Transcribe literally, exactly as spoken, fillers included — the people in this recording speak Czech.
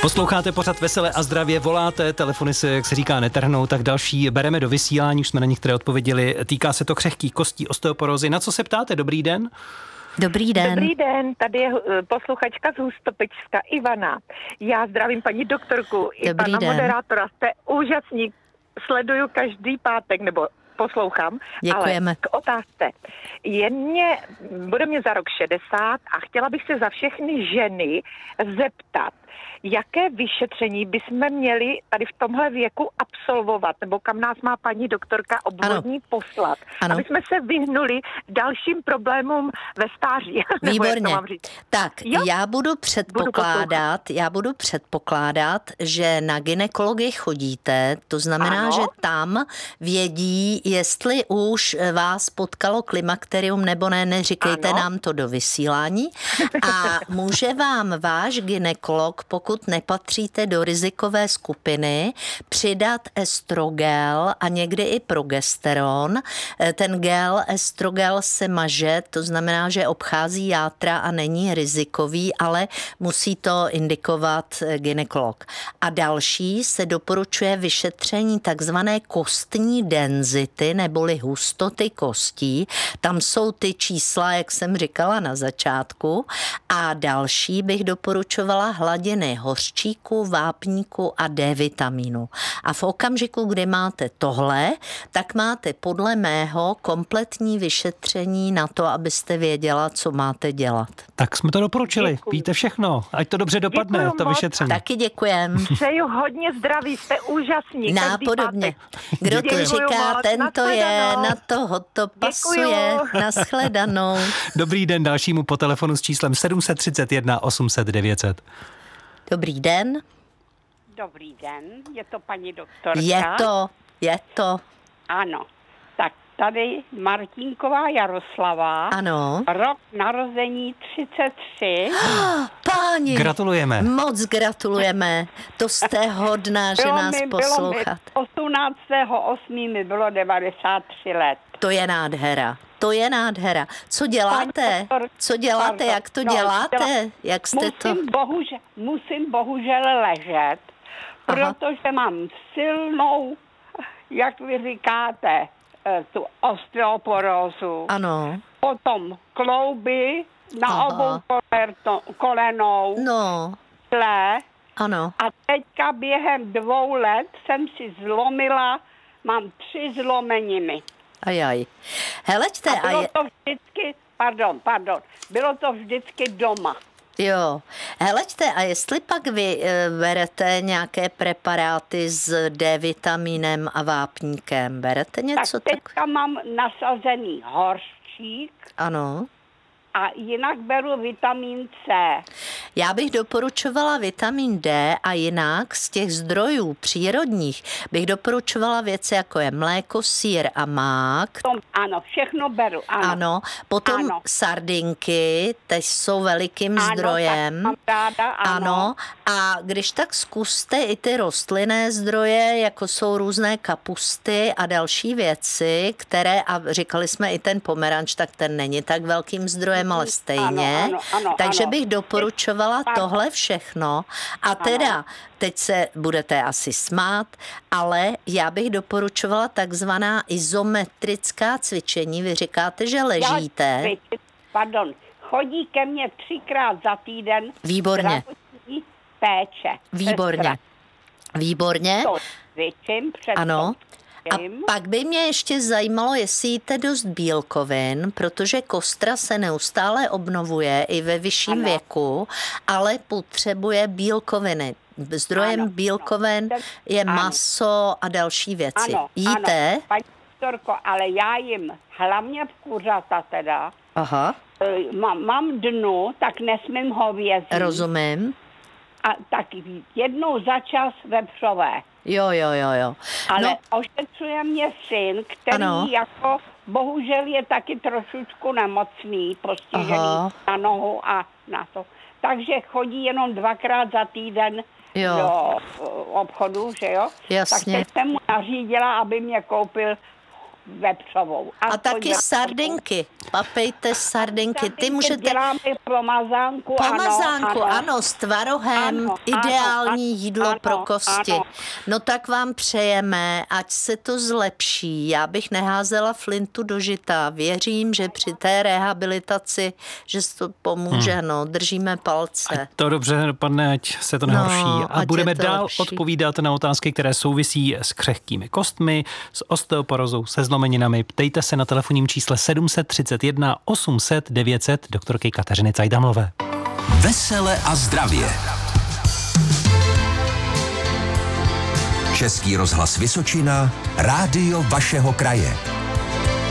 Posloucháte pořad Veselé a zdravě, voláte, telefony se, jak se říká, netrhnou, tak další bereme do vysílání, už jsme na některé odpověděli. Týká se to křehkých kostí, osteoporózy. Na co se ptáte? Dobrý den. Dobrý den. Dobrý den, tady je posluchačka z Hustopečska Ivana. Já zdravím paní doktorku i Dobrý pana den. moderátora. Jste úžasní, sleduju každý pátek, nebo poslouchám. Děkujeme. Ale k otázce. Je mě, bude mě za rok šedesát a chtěla bych se za všechny ženy zeptat, jaké vyšetření bychom měli tady v tomhle věku absolvovat, nebo kam nás má paní doktorka obvodní ano. poslat, ano. aby jsme se vyhnuli dalším problémům ve stáří. Výborně. Tak, jo? já budu předpokládat, budu já budu předpokládat, že na gynekologii chodíte, to znamená, ano. že tam vědí, jestli už vás potkalo klimakterium nebo ne, neříkejte ano. nám to do vysílání. A může vám váš gynekolog, pokud nepatříte do rizikové skupiny, přidat estrogel a někdy i progesteron. Ten gel, estrogel se maže, to znamená, že obchází játra a není rizikový, ale musí to indikovat gynekolog. A další se doporučuje vyšetření takzvané kostní denzity neboli hustoty kostí. Tam jsou ty čísla, jak jsem říkala na začátku. A další bych doporučovala hladiny hořčíku, vápníku a D vitamínu. A v okamžiku, kdy máte tohle, tak máte podle mého kompletní vyšetření na to, abyste věděla, co máte dělat. Tak jsme to doporučili. Děkuji. Víte všechno. Ať to dobře dopadne, Děkuju to moc. Vyšetření. Taky děkujem. Přeju hodně zdraví, jste úžasní. Nápodobně. Kdo to říká, moc. Tento je, na toho to pasuje. Nashledanou. Dobrý den dalšímu po telefonu s číslem sedm set třicet jedna osm set devět set. Dobrý den. Dobrý den, je to paní doktorka? Je to, je to. Ano, tak tady Martinková Jaroslava. Ano. Rok narození třicet tři. Páni. Gratulujeme. Moc gratulujeme. To jste hodná, že nás poslouchat. osmnáctého osmého mi bylo devadesát tři let. To je nádhera. To je nádhera. Co děláte? Co děláte? Jak to děláte? Jak jste to? Musím bohužel, musím bohužel ležet, protože mám silnou, jak vy říkáte, tu osteoporózu. Ano. Potom klouby na Aha. obou kolenou. No. Tle. Ano. A teďka během dvou let jsem si zlomila, mám tři zlomeniny. Ajaj. Heleďte, a bylo a je... to vždycky, pardon, pardon, bylo to vždycky doma. Jo. Heleďte, a jestli pak vy e, berete nějaké preparáty s D vitamínem a vápníkem, berete něco tak? Teďka tak... mám nasazený hořčík. Ano. A jinak beru vitamin C. Já bych doporučovala vitamin D a jinak z těch zdrojů přírodních bych doporučovala věci, jako je mléko, sýr a mák. Tom, ano, všechno beru. Ano, ano. Potom ano. sardinky, ty jsou velikým ano, zdrojem. Tak mám ráda, ano. ano. A když tak zkuste i ty rostlinné zdroje, jako jsou různé kapusty a další věci, které, a říkali jsme i ten pomeranč, tak ten není tak velkým zdrojem, ale stejně. Ano, ano, ano, Takže ano. bych doporučovala tohle všechno. A teda, teď se budete asi smát, ale já bych doporučovala takzvaná izometrická cvičení. Vy říkáte, že ležíte. Já, pardon, chodí ke mně třikrát za týden. Výborně. Péče. Výborně. Sestra. Výborně. To cvičím před ano. A pak by mě ještě zajímalo, jestli jíte dost bílkovin, protože kostra se neustále obnovuje i ve vyšším ano. věku, ale potřebuje bílkoviny. Zdrojem ano. bílkovin ano. je maso a další věci. Ano. Jíte? Ano. Paní doktorko, ale já jim hlavně kuřata teda. Aha. Mám, mám dnu, tak nesmím hovězí. Rozumím. A tak jednou za čas vepřové. Jo, jo, jo, jo. Ale no. ošetřuje mě syn, který ano. jako bohužel je taky trošičku nemocný, postižený Aha. na nohu a na to. Takže chodí jenom dvakrát za týden jo. do obchodu, že jo? Jasně. Tak teď jsem mu nařídila, aby mě koupil vepřovou. A, a taky vepřovou. Sardinky. Papejte sardinky. Ty můžete... Děláme pomazánku, Pomazánku, ano, ano, s tvarohem. Ano, ideální ano, jídlo ano, pro kosti. Ano. No tak vám přejeme, ať se to zlepší. Já bych neházela flintu do žita. Věřím, že při té rehabilitaci, že se to pomůže. Hmm. No, držíme palce. Ať to dobře dopadne, ať se to nehorší. No, a budeme dál lepší. odpovídat na otázky, které souvisí s křehkými kostmi, s osteoporózou, se zlomeninami. Ptejte se na telefonním čísle sedm set třicet jedna osm set devět set doktorky Kateřiny Cajdamlové. Vesele a zdravě. Český rozhlas Vysočina, rádio vašeho kraje.